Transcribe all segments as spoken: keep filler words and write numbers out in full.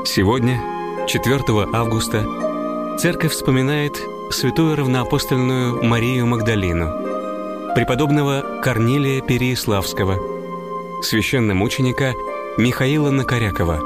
Сегодня, четвёртого августа, Церковь вспоминает святую равноапостольную Марию Магдалину, преподобного Корнилия Переяславского, священномученика Михаила Накорякова.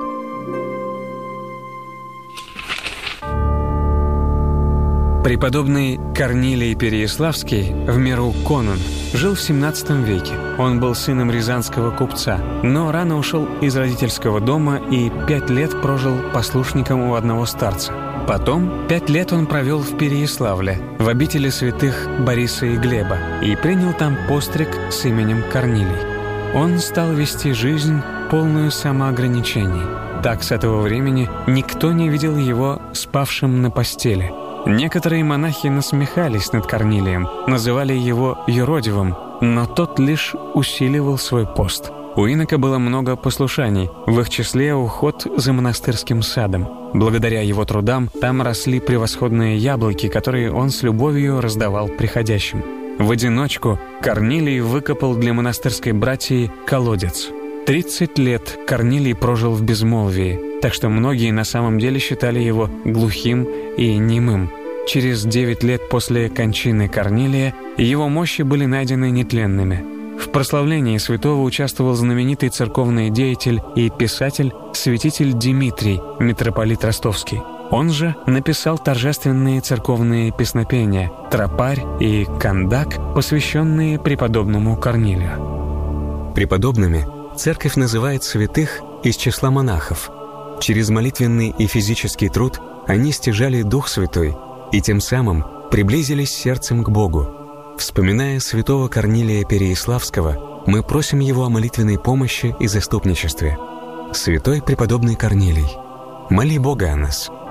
Преподобный Корнилий Переяславский, в меру конун, жил в семнадцатом веке. Он был сыном рязанского купца, но рано ушел из родительского дома и пять лет прожил послушником у одного старца. Потом пять лет он провел в Переяславле, в обители святых Бориса и Глеба, и принял там постриг с именем Корнилий. Он стал вести жизнь, полную самоограничений. Так с этого времени никто не видел его спавшим на постели. Некоторые монахи насмехались над Корнилием, называли его юродивым, но тот лишь усиливал свой пост. У инока было много послушаний, в их числе уход за монастырским садом. Благодаря его трудам там росли превосходные яблоки, которые он с любовью раздавал приходящим. В одиночку Корнилий выкопал для монастырской братьи колодец. Тридцать лет Корнилий прожил в безмолвии, так что многие на самом деле считали его глухим и немым. Через девять лет после кончины Корнилия его мощи были найдены нетленными. В прославлении святого участвовал знаменитый церковный деятель и писатель святитель Дмитрий, митрополит Ростовский. Он же написал торжественные церковные песнопения «Тропарь» и «Кандак», посвященные преподобному Корнилию. Преподобными Церковь называет святых из числа монахов. Через молитвенный и физический труд они стяжали Дух Святой и тем самым приблизились сердцем к Богу. Вспоминая святого Корнилия Переяславского, мы просим его о молитвенной помощи и заступничестве. Святой преподобный Корнилий, моли Бога о нас.